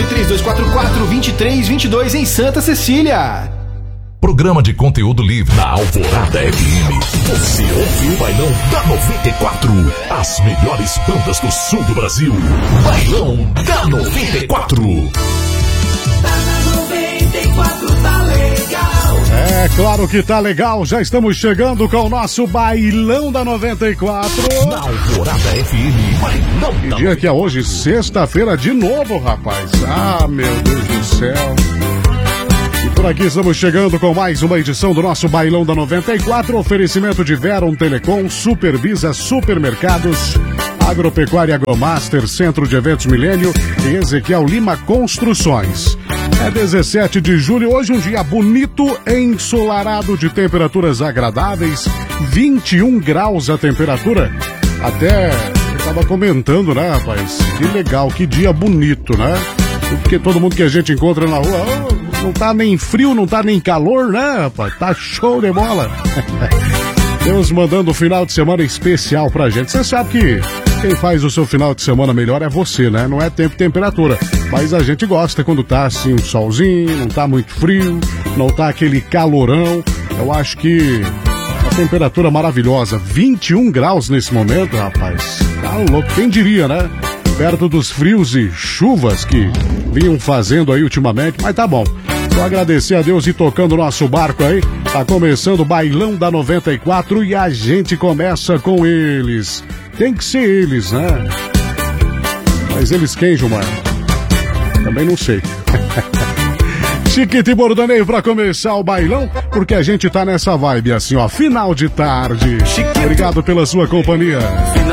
93244-2322 em Santa Cecília. Programa de conteúdo livre na Alvorada FM. Você ouve o Bailão da 94. As melhores bandas do sul do Brasil. Bailão da 94. Tá na 94, tá legal. É claro que tá legal. Já estamos chegando com o nosso Bailão da 94. Na Alvorada FM. Bailão da 94. Dia que é hoje, sexta-feira de novo, rapaz. Ah, meu Deus do céu. E por aqui estamos chegando com mais uma edição do nosso Bailão da 94. Oferecimento de Veron Telecom, Supervisa Supermercados, Agropecuária Agromaster, Centro de Eventos Milênio e Ezequiel Lima Construções. É 17 de julho, hoje um dia bonito, ensolarado, de temperaturas agradáveis, 21 graus a temperatura. Até eu estava comentando, né, rapaz? Que legal, que dia bonito, né? Porque todo mundo que a gente encontra na rua, não tá nem frio, não tá nem calor, né, rapaz? Tá show de bola. Deus mandando um final de semana especial pra gente. Você sabe que quem faz o seu final de semana melhor é você, né? Não é tempo e temperatura. Mas a gente gosta quando tá assim um solzinho, não tá muito frio, não tá aquele calorão. Eu acho que a temperatura maravilhosa, 21 graus nesse momento, rapaz. Tá louco, quem diria, né? Perto dos frios e chuvas que vinham fazendo aí ultimamente, mas tá bom. Só agradecer a Deus e tocando o nosso barco aí. Tá começando o Bailão da 94 e a gente começa com eles. Tem que ser eles, né? Mas eles quem, Gilmar? Também não sei. Chiquito e Bordaneio pra começar o bailão, porque a gente tá nessa vibe assim, ó, final de tarde. Obrigado pela sua companhia.